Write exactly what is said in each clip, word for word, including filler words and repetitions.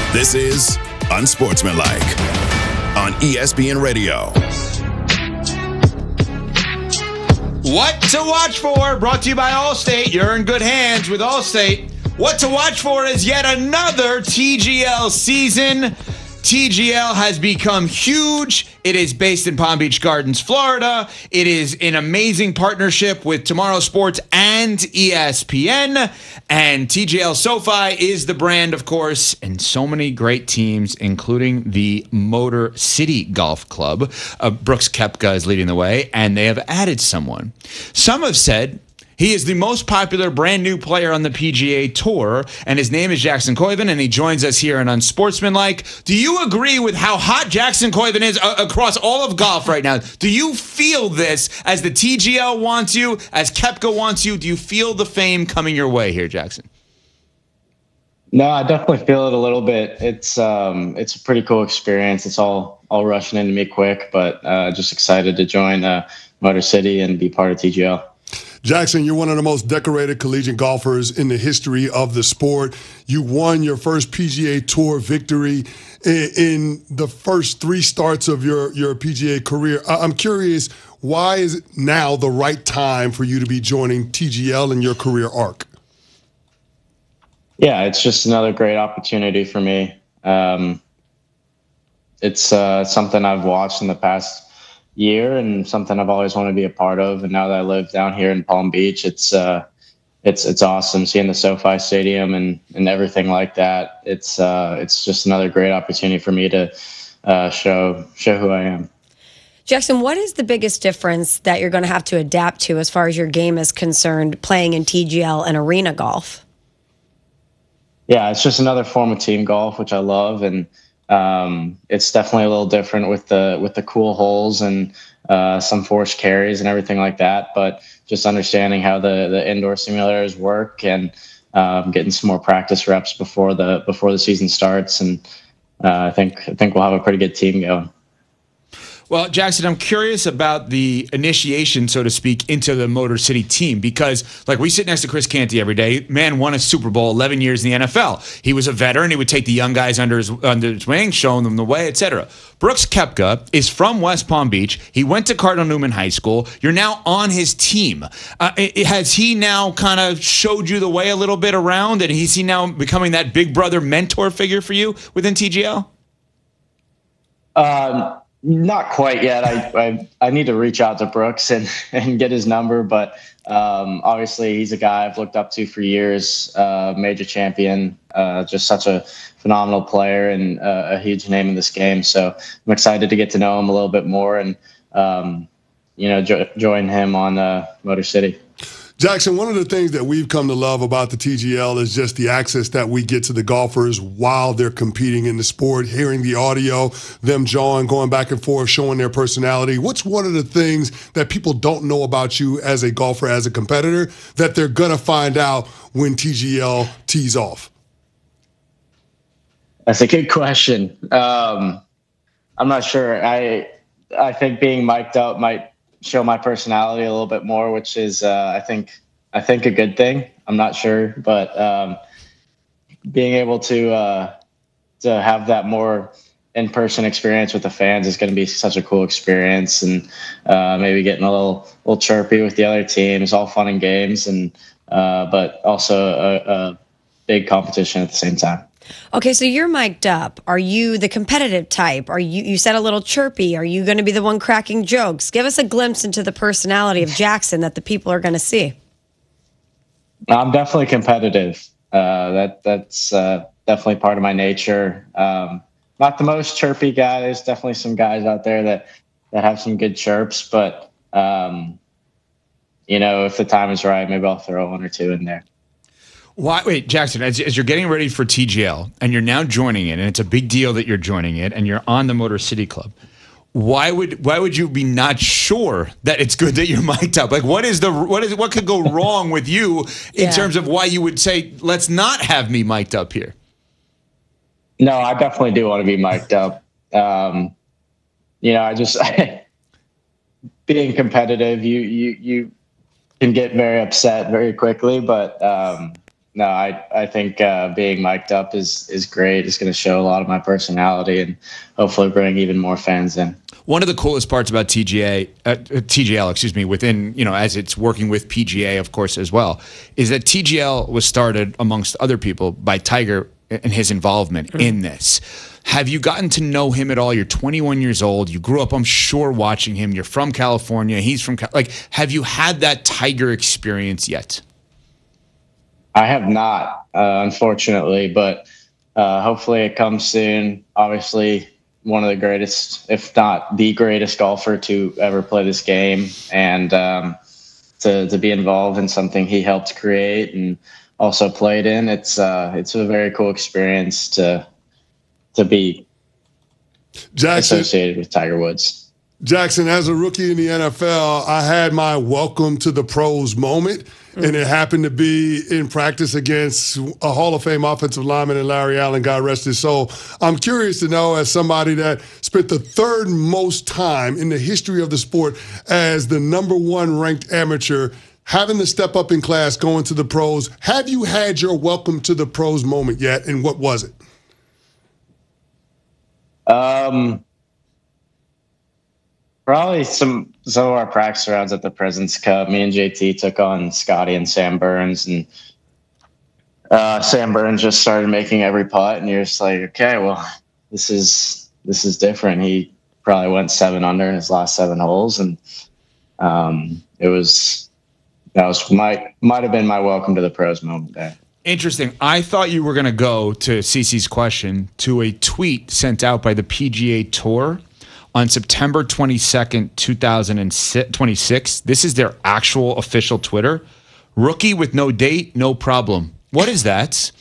This is Unsportsmanlike on E S P N Radio. What to watch for, brought to you by Allstate. You're in good hands with Allstate. What to watch for is yet another T G L season. T G L has become huge. It is based in Palm Beach Gardens, Florida. It is an amazing partnership with Tomorrow Sports and E S P N. And T G L SoFi is the brand, of course, and so many great teams, including the Motor City Golf Club. Uh, Brooks Koepka is leading the way, and they have added someone. Some have said he is the most popular brand new player on the P G A Tour, and his name is Jackson Koivun, and he joins us here on Unsportsmanlike. Do you agree with how hot Jackson Koivun is uh, across all of golf right now? Do you feel this as the T G L wants you, as Koepka wants you? Do you feel the fame coming your way here, Jackson? No, I definitely feel it a little bit. It's um, it's a pretty cool experience. It's all all rushing into me quick, but uh, just excited to join uh, Motor City and be part of T G L. Jackson, you're one of the most decorated collegiate golfers in the history of the sport. You won your first P G A Tour victory in, in the first three starts of your, your P G A career. I'm curious, why is it now the right time for you to be joining T G L in your career arc? Yeah, it's just another great opportunity for me. Um, it's uh, something I've watched in the past year and something I've always wanted to be a part of. And now that I live down here in Palm Beach, it's uh, it's it's awesome seeing the SoFi Stadium and, and everything like that. It's uh, it's just another great opportunity for me to uh, show show who I am. Jackson, what is the biggest difference that you're going to have to adapt to as far as your game is concerned, playing in T G L and arena golf? Yeah, it's just another form of team golf, which I love, and Um, it's definitely a little different with the with the cool holes and uh, some forced carries and everything like that. But just understanding how the, the indoor simulators work and um, getting some more practice reps before the before the season starts, and uh, I think I think we'll have a pretty good team going. Well, Jackson, I'm curious about the initiation, so to speak, into the Motor City team because, like, we sit next to Chris Canty every day. Man won a Super Bowl, eleven years in the N F L. He was a veteran. He would take the young guys under his under his wing, showing them the way, et cetera. Brooks Koepka is from West Palm Beach. He went to Cardinal Newman High School. You're now on his team. Uh, has he now kind of showed you the way a little bit around, and is he now becoming that big brother mentor figure for you within T G L? Um. Not quite yet. I, I I need to reach out to Brooks and, and get his number, but um, obviously he's a guy I've looked up to for years, uh, major champion, uh, just such a phenomenal player and uh, a huge name in this game. So I'm excited to get to know him a little bit more and, um, you know, jo- join him on uh, Motor City. Jackson, one of the things that we've come to love about the T G L is just the access that we get to the golfers while they're competing in the sport, hearing the audio, them jawing, going back and forth, showing their personality. What's one of the things that people don't know about you as a golfer, as a competitor, that they're going to find out when T G L tees off? That's a good question. Um, I'm not sure. I I think being mic'd up might show my personality a little bit more, which is, uh, I think, I think a good thing. I'm not sure, but um, being able to uh, to have that more in-person experience with the fans is going to be such a cool experience, and uh, maybe getting a little little chirpy with the other teams, all fun and games, and uh, but also a, a big competition at the same time. Okay, so you're mic'd up. Are you the competitive type? Are you, you said a little chirpy. Are you going to be the one cracking jokes? Give us a glimpse into the personality of Jackson that the people are going to see. I'm definitely competitive. Uh, that That's uh, definitely part of my nature. Um, not the most chirpy guy. There's definitely some guys out there that, that have some good chirps, but, um, you know, if the time is right, maybe I'll throw one or two in there. Why, wait, Jackson, as, as you're getting ready for T G L and you're now joining it, and it's a big deal that you're joining it, and you're on the Motor City Club, why would why would you be not sure that it's good that you're mic'd up? Like, what is the what is what could go wrong with you in Yeah. terms of why you would say, let's not have me mic'd up here? No, I definitely do want to be mic'd up. Um, you know, I just being competitive, you you you can get very upset very quickly, but um, no, I I think uh, being mic'd up is is great. It's going to show a lot of my personality and hopefully bring even more fans in. One of the coolest parts about T G A, uh, T G L, excuse me, within, you know, as it's working with P G A, of course, as well, is that T G L was started, amongst other people, by Tiger and his involvement mm. in this. Have you gotten to know him at all? You're twenty-one years old. You grew up, I'm sure, watching him. You're from California. He's from, like, have you had that Tiger experience yet? I have not, uh, unfortunately, but uh, hopefully it comes soon. Obviously, one of the greatest, if not the greatest golfer to ever play this game, and um, to to be involved in something he helped create and also played in. It's uh, it's a very cool experience to to be Jackson, associated with Tiger Woods. Jackson, as a rookie in the N F L, I had my welcome to the pros moment, mm-hmm. and it happened to be in practice against a Hall of Fame offensive lineman and Larry Allen, God rest his soul. I'm curious to know, as somebody that spent the third most time in the history of the sport as the number one ranked amateur, having to step up in class, going to the pros, have you had your welcome to the pros moment yet, and what was it? Um... Probably some some of our practice rounds at the President's Cup. Me and J T took on Scotty and Sam Burns, and uh, Sam Burns just started making every putt, and you're just like, okay, well, this is this is different. He probably went seven under in his last seven holes, and um, it was that was my might have been my welcome to the pros moment there. Interesting. I thought you were going to go to Cece's question to a tweet sent out by the P G A Tour on September twenty-second, two thousand twenty-six. This is their actual official Twitter. Rookie with no date, no problem. What is that?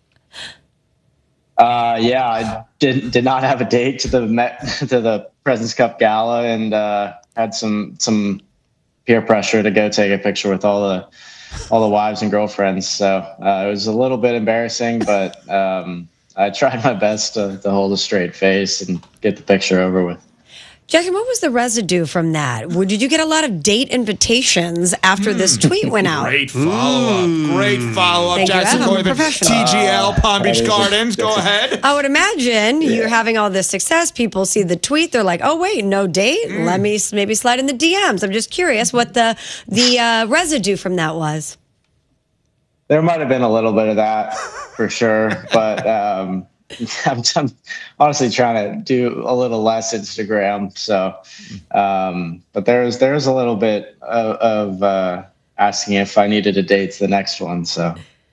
Uh, yeah, I did did not have a date to the Met, to the President's Cup Gala, and uh, had some some peer pressure to go take a picture with all the all the wives and girlfriends. So uh, it was a little bit embarrassing, but um, I tried my best to, to hold a straight face and get the picture over with. Jackson, what was the residue from that? Did you get a lot of date invitations after mm. this tweet went out? Great follow-up. Mm. Great follow-up, Thank Jackson Coyven. T G L, Palm Beach uh, Gardens. Go ahead. I would imagine yeah. you're having all this success. People see the tweet. They're like, oh, wait, no date? Mm. Let me maybe slide in the D Ms. I'm just curious what the, the uh, residue from that was. There might have been a little bit of that, for sure. But... Um, I'm, I'm honestly trying to do a little less Instagram. So, um, but there's there's a little bit of, of uh, asking if I needed a date to the next one. So.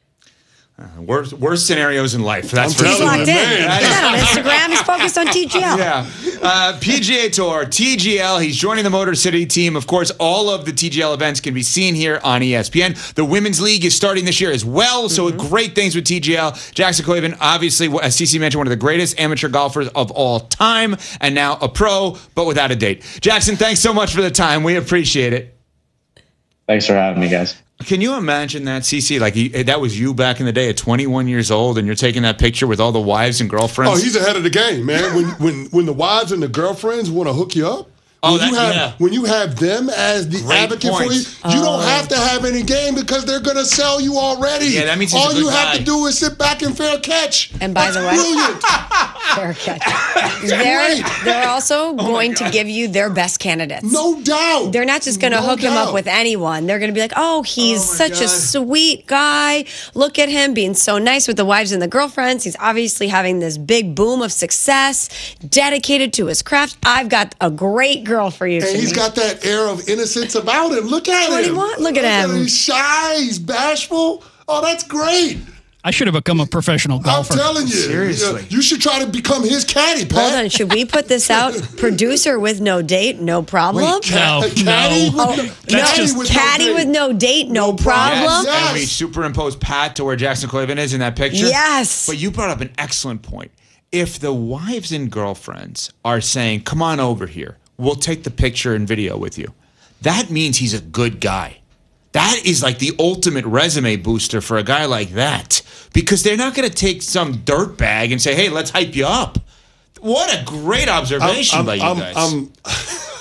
Uh, worst, worst scenarios in life. That's for He's sure. locked in. He's not on Instagram. He's focused on T G L. Yeah. Uh, P G A Tour, T G L. He's joining the Motor City team. Of course, all of the T G L events can be seen here on E S P N. The Women's League is starting this year as well, so mm-hmm. great things with T G L. Jackson Coyven, obviously, as Cece mentioned, one of the greatest amateur golfers of all time, and now a pro, but without a date. Jackson, thanks so much for the time. We appreciate it. Thanks for having me, guys. Can you imagine that, Cece? Like, he, that was you back in the day at twenty-one years old, and you're taking that picture with all the wives and girlfriends? Oh, he's ahead of the game, man. When when when the wives and the girlfriends want to hook you up, oh, when, that, you have, yeah. when you have them as the Great advocate point. for you, you Oh. don't have to have any game because they're going to sell you already. Yeah, that means he's all a good you have guy. to do is sit back and fair catch. And by That's the way, brilliant. fair catch. They're, they're also going to give you their best candidates. No doubt. They're not just going to No hook him doubt. up with anyone. They're going to be like, oh, he's Oh, my such God. a sweet guy. Look at him being so nice with the wives and the girlfriends. He's obviously having this big boom of success, dedicated to his craft. I've got a great girl for you. And Jimmy. he's got that air of innocence about him. Look at What do him. you want? Look at him. He's shy. He's bashful. Oh, that's great. I should have become a professional golfer. I'm telling you. Seriously. You should try to become his caddy, Pat. Hold on. Should we put this out? Producer with no date, no problem. Wait, ca- No, a caddy no. with Oh, no, That's caddy just- with Caddy no with no date, no, No problem. problem. Yes. And we superimpose Pat to where Jackson Coyven is in that picture. Yes. But you brought up an excellent point. If the wives and girlfriends are saying, come on over here, we'll take the picture and video with you, that means he's a good guy. That is like the ultimate resume booster for a guy like that, because they're not going to take some dirtbag and say, hey, let's hype you up. What a great observation I'm, by you I'm, guys. I'm,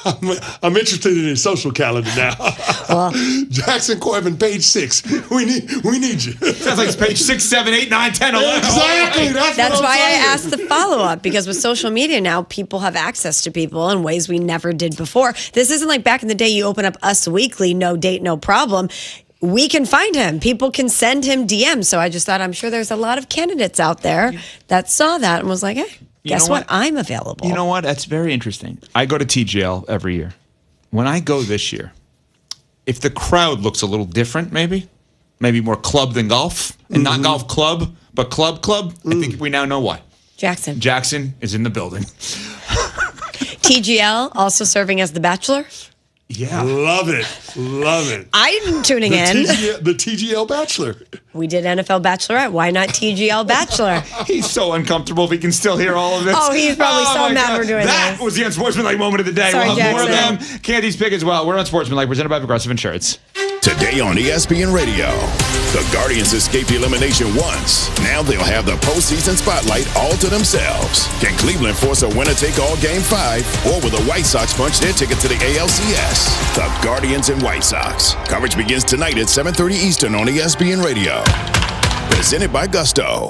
I'm, I'm interested in his social calendar now. Well, Jackson Corbin, page six. We need we need you. Sounds like it's page six, seven, eight, nine, ten, eleven. Exactly. That's, That's what I'm why I saying. asked the follow-up, because with social media now, people have access to people in ways we never did before. This isn't like back in the day you open up Us Weekly, no date, no problem. We can find him. People can send him D Ms. So I just thought, I'm sure there's a lot of candidates out there that saw that and was like, hey, guess know what? what? I'm available. You know what? That's very interesting. I go to T G L every year. When I go this year, if the crowd looks a little different, maybe, maybe more club than golf, and Mm-hmm. not golf club, but club club, Mm. I think we now know why. Jackson. Jackson is in the building. T G L also serving as The Bachelor. Yeah. Love it. Love it. I'm tuning The, in. T G L, the T G L Bachelor. We did N F L Bachelorette. Why not T G L Bachelor? He's so uncomfortable if he can still hear all of this. Oh, he's probably so my mad God. we're doing that this. was the Unsportsmanlike moment of the day. Sorry, we'll have more of Jackson. them. Candy's pick as well. We're Unsportsmanlike, presented by Progressive Insurance. Today on E S P N Radio, the Guardians escaped elimination once. Now they'll have the postseason spotlight all to themselves. Can Cleveland force a winner-take-all game five, or will the White Sox punch their ticket to the A L C S? The Guardians and White Sox. Coverage begins tonight at seven thirty Eastern on E S P N Radio. Presented by Gusto.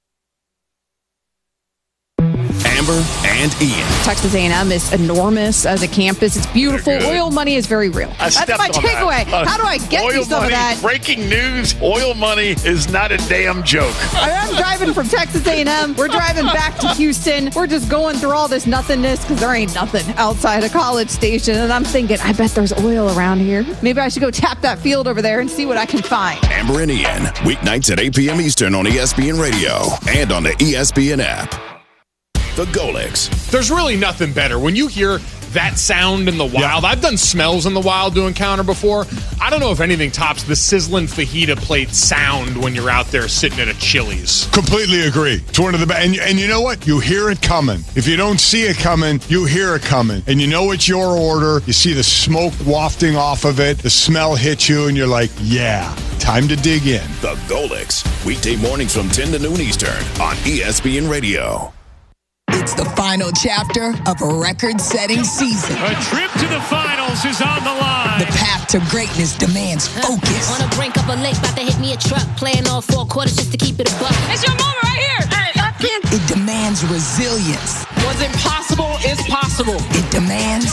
Amber and Ian. Texas A and M is enormous as a campus. It's beautiful. Oil money is very real. I That's stepped my on takeaway. that. How do I get oil you some money, of that? Breaking news, oil money is not a damn joke. I'm driving from Texas A and M. We're driving back to Houston. We're just going through all this nothingness because there ain't nothing outside of College Station. And I'm thinking, I bet there's oil around here. Maybe I should go tap that field over there and see what I can find. Amber and Ian, weeknights at eight p.m. Eastern on E S P N Radio and on the E S P N app. The Golix. There's really nothing better. When you hear that sound in the wild, I've done smells in the wild doing counter before. I don't know if anything tops the sizzling fajita plate sound when you're out there sitting at a Chili's. Completely agree. It's one of the best. And, and you know what? You hear it coming. If you don't see it coming, you hear it coming. And you know it's your order. You see the smoke wafting off of it. The smell hits you, and you're like, yeah, time to dig in. The Golix. Weekday mornings from ten to noon Eastern on E S P N Radio. It's the final chapter of a record-setting season. A trip to the finals is on the line. The path to greatness demands focus. On the brink of a lake, about to hit me a truck. Playing all four quarters just to keep it a buck. It's your moment right here. Hey, I can't. It demands resilience. What's impossible is possible. It demands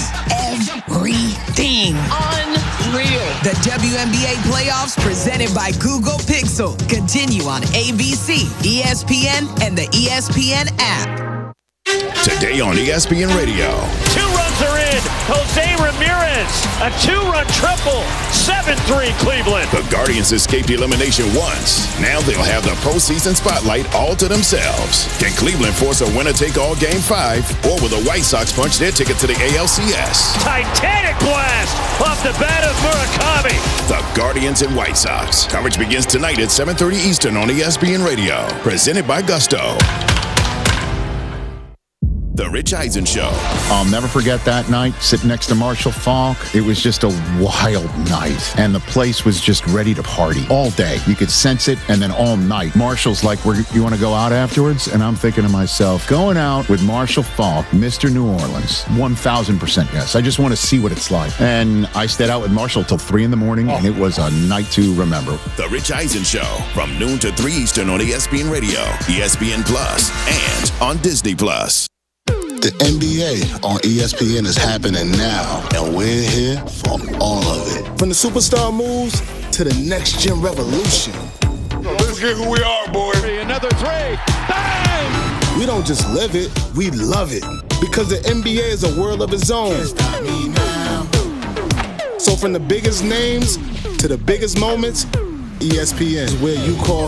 everything. Unreal. The W N B A playoffs presented by Google Pixel continue on A B C, E S P N, and the E S P N app. Today on E S P N Radio. Two runs are in. Jose Ramirez, a two-run triple. seven three Cleveland. The Guardians escaped elimination once. Now they'll have the postseason spotlight all to themselves. Can Cleveland force a winner-take-all game five, or will the White Sox punch their ticket to the A L C S? Titanic blast off the bat of Murakami. The Guardians and White Sox. Coverage begins tonight at seven thirty Eastern on E S P N Radio. Presented by Gusto. The Rich Eisen Show. I'll never forget that night, sitting next to Marshall Faulk. It was just a wild night, and the place was just ready to party all day. You could sense it, and then all night. Marshall's like, We're, you want to go out afterwards? And I'm thinking to myself, going out with Marshall Faulk, Mister New Orleans, one thousand percent yes. I just want to see what it's like. And I stayed out with Marshall till three in the morning, and it was a night to remember. The Rich Eisen Show, from noon to three Eastern on E S P N Radio, E S P N Plus, and on Disney Plus. The N B A on E S P N is happening now, and we're here for all of it. From the superstar moves to the next-gen revolution. Let's get who we are, boy. Another three. Bang! We don't just live it, we love it. Because the N B A is a world of its own. So from the biggest names to the biggest moments, E S P N is where you call